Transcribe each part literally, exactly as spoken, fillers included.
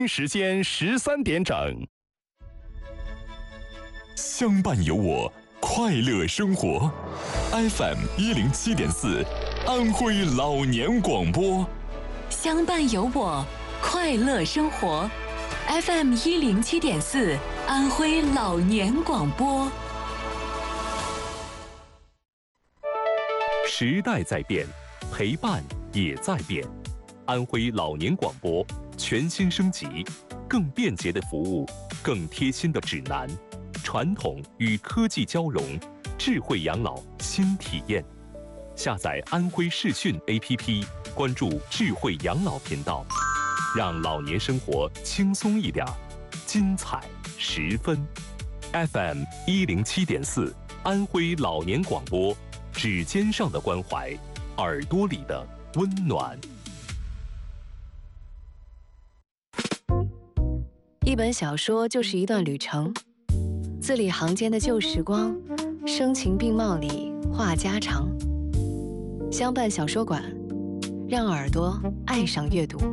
时间十三点整。 相伴有我，快乐生活。F M 一零七点四，安徽老年广播。 相伴有我，快乐生活。F M 一零七点四，安徽老年广播。 时代在变，陪伴也在变。安徽老年广播全新升级，更便捷的服务，更贴心的指南，传统与科技交融，智慧养老新体验。下载安徽视讯 A P P， 关注智慧养老频道，让老年生活轻松一点，精彩十分。F M 一零七点四，安徽老年广播，指尖上的关怀，耳朵里的温暖。 一本小说就是一段旅程，字里行间的旧时光，声情并茂里话家常。相伴小说馆，让耳朵爱上阅读。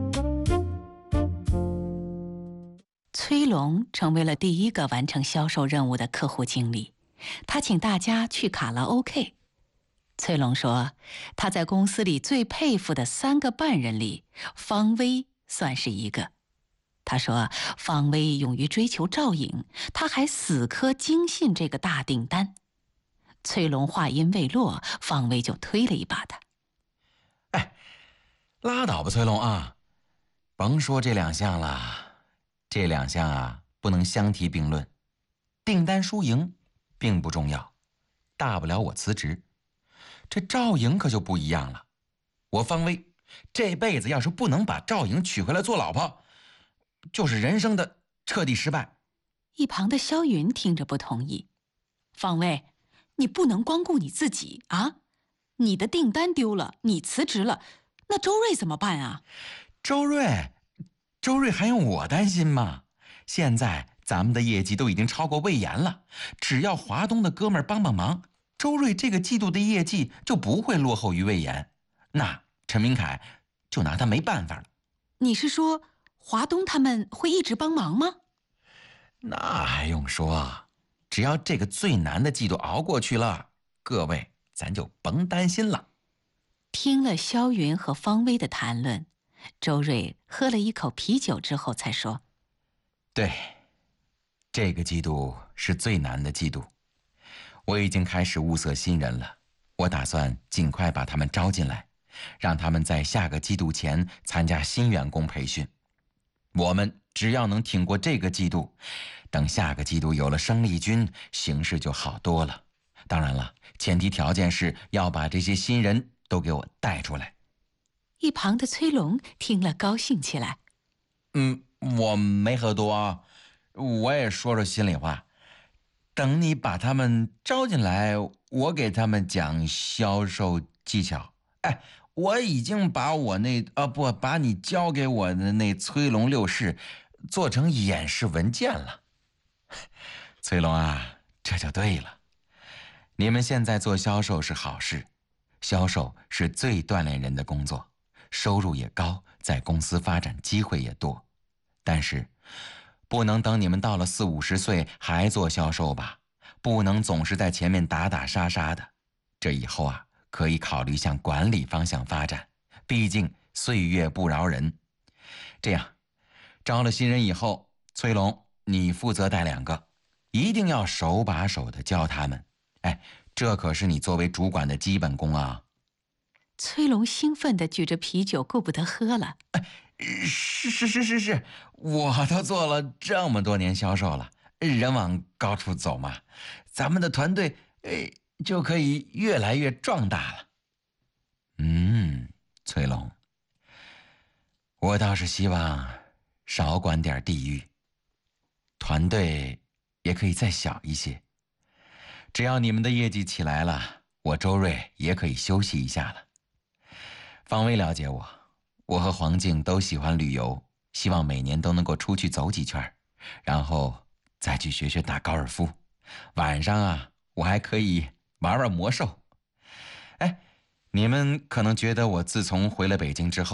崔龙成为了第一个完成销售任务的客户经理，他请大家去卡拉 OK。崔龙说，他在公司里最佩服的三个半人里，方薇算是一个。他说，方薇勇于追求照应，他还死磕精信这个大订单。崔龙话音未落，方薇就推了一把他。 哎，拉倒吧，崔龙啊，甭说这两项了，这两项啊不能相提并论。订单输赢并不重要，大不了我辞职。这赵颖可就不一样了，我方薇这辈子要是不能把赵颖娶回来做老婆，就是人生的彻底失败。 一旁的萧云听着不同意。方薇，你不能光顾你自己啊！你的订单丢了，你辞职了，那周瑞怎么办啊？ 周瑞，周瑞还用我担心吗？现在咱们的业绩都已经超过魏延了，只要华东的哥们儿帮帮忙，周瑞这个季度的业绩就不会落后于魏延，那陈明凯就拿他没办法了。 你是说华东他们会一直帮忙吗？ 那还用说，只要这个最难的季度熬过去了，各位咱就甭担心了。 听了萧云和方薇的谈论，周瑞喝了一口啤酒之后才说， 对，这个季度是最难的季度，我已经开始物色新人了，我打算尽快把他们招进来，让他们在下个季度前参加新员工培训。我们只要能挺过这个季度，等下个季度有了生力军，形势就好多了。当然了，前提条件是要把这些新人都给我带出来。 一旁的崔龙听了高兴起来。 嗯，我没喝多啊，我也说说心里话。等你把他们招进来，我给他们讲销售技巧。哎，我已经把我那啊不把你交给我的那崔龙六式做成演示文件了。崔龙啊，这就对了。你们现在做销售是好事，销售是最锻炼人的工作，收入也高，在公司发展机会也多。但是不能等你们到了四五十岁还做销售吧，不能总是在前面打打杀杀的。这以后啊，可以考虑向管理方向发展，毕竟岁月不饶人。这样，招了新人以后，崔龙，你负责带两个，一定要手把手的教他们。哎，这可是你作为主管的基本功啊。 崔龙兴奋地举着啤酒，顾不得喝了。 哎，是是是是是，我都做了这么多年销售了，人往高处走嘛，咱们的团队哎就可以越来越壮大了。嗯，崔龙，我倒是希望少管点地域，团队也可以再小一些。只要你们的业绩起来了，我周瑞也可以休息一下了。方薇了解我，我和黄静都喜欢旅游，希望每年都能够出去走几圈，然后再去学学打高尔夫。晚上啊，我还可以玩玩魔兽。哎，你们可能觉得我自从回了北京之后，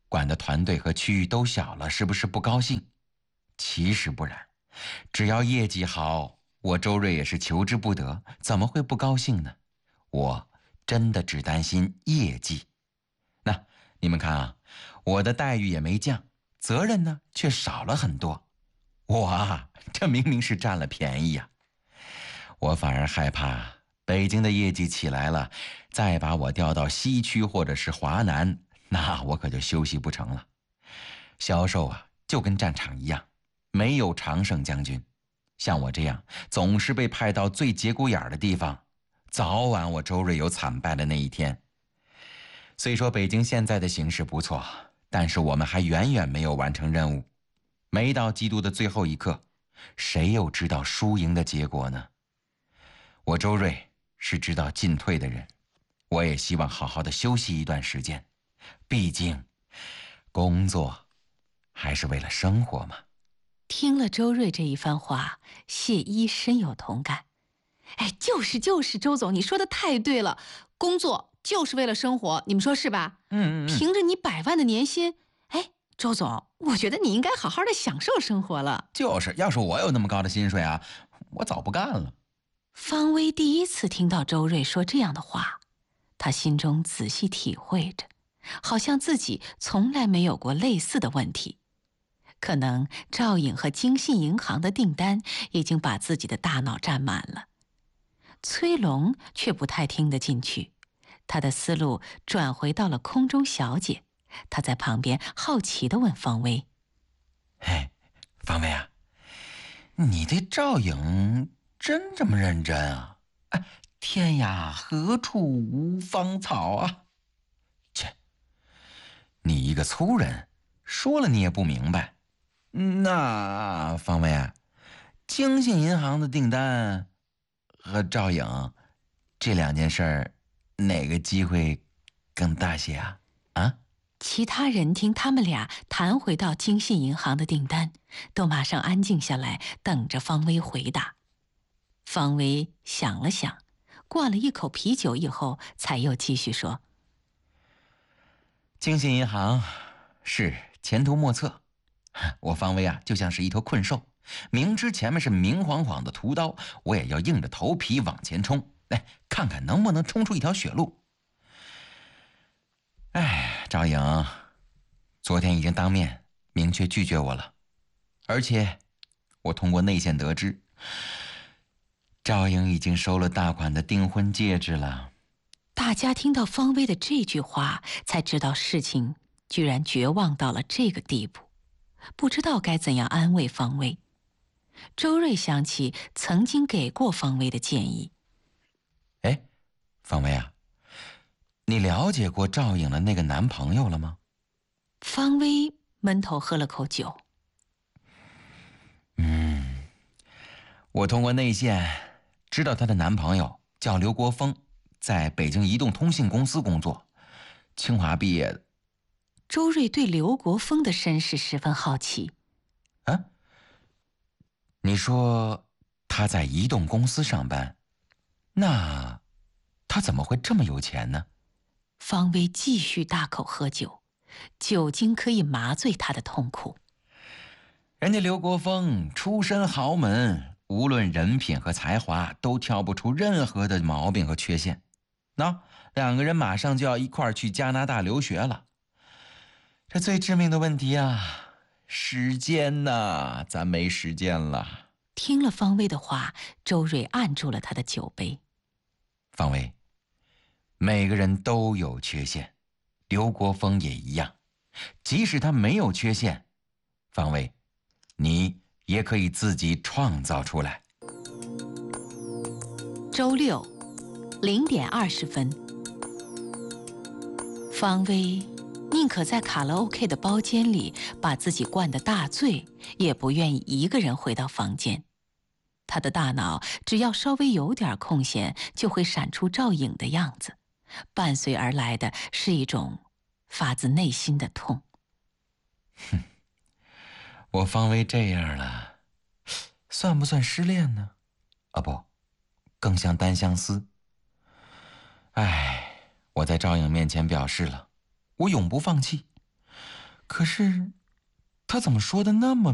管的团队和区域都小了，是不是不高兴？其实不然，只要业绩好，我周瑞也是求之不得，怎么会不高兴呢？我真的只担心业绩。那你们看啊，我的待遇也没降，责任呢却少了很多。我啊，这明明是占了便宜呀！我反而害怕北京的业绩起来了，再把我调到西区或者是华南，那我可就休息不成了。销售啊，就跟战场一样，没有常胜将军。像我这样总是被派到最节骨眼的地方，早晚我周瑞有惨败的那一天。虽说北京现在的形势不错，但是我们还远远没有完成任务。没到季度的最后一刻，谁又知道输赢的结果呢？我周瑞是知道进退的人，我也希望好好的休息一段时间，毕竟工作还是为了生活嘛。 听了周瑞这一番话，谢一深有同感。哎，就是就是，周总，你说的太对了，工作就是为了生活，你们说是吧？ 嗯嗯嗯。 凭着你百万的年薪，哎，周总，我觉得你应该好好的享受生活了。 就是，要是我有那么高的薪水啊，我早不干了。 方薇第一次听到周瑞说这样的话，他心中仔细体会着，好像自己从来没有过类似的问题。可能赵颖和京信银行的订单已经把自己的大脑占满了。崔龙却不太听得进去，他的思路转回到了空中小姐。他在旁边好奇地问方薇：“ 嘿，方薇啊，你对赵颖真这么认真啊？哎，天涯何处无芳草啊！切，你一个粗人，说了你也不明白。那方薇啊，京信银行的订单和赵颖这两件事儿，哪个机会更大些啊？啊？” 其他人听他们俩谈回到京信银行的订单，都马上安静下来，等着方薇回答。方薇想了想，灌了一口啤酒以后，才又继续说：“ 京信银行是前途莫测，我方薇啊，就像是一头困兽，明知前面是明晃晃的屠刀，我也要硬着头皮往前冲，来看看能不能冲出一条血路。哎，赵颖昨天已经当面明确拒绝我了，而且我通过内线得知，赵颖已经收了大款的订婚戒指了。” 大家听到方薇的这句话，才知道事情居然绝望到了这个地步，不知道该怎样安慰方薇。周瑞想起曾经给过方薇的建议：“ 哎，方薇啊，你了解过赵颖的那个男朋友了吗？” 方薇闷头喝了口酒。 嗯，我通过内线知道她的男朋友叫刘国峰，在北京移动通信公司工作，清华毕业的。 周瑞对刘国峰的身世十分好奇。 啊？你说他在移动公司上班，那他怎么会这么有钱呢？ 方薇继续大口喝酒，酒精可以麻醉他的痛苦。 人家刘国峰出身豪门，无论人品和才华都挑不出任何的毛病和缺陷。那两个人马上就要一块儿去加拿大留学了。这最致命的问题啊，时间呐，咱没时间了。 听了方薇的话，周瑞按住了他的酒杯。 方薇，每个人都有缺陷，刘国峰也一样。即使他没有缺陷，方薇，你也可以自己创造出来。 周六零点二十分，方薇宁可在卡拉 OK 的包间里把自己灌得大醉，也不愿意一个人回到房间。他的大脑只要稍微有点空闲，就会闪出赵颖的样子，伴随而来的是一种发自内心的痛。 哼，我方薇这样了，算不算失恋呢？啊不，更像单相思。哎，我在赵颖面前表示了，我永不放弃。 可是他怎么说的那么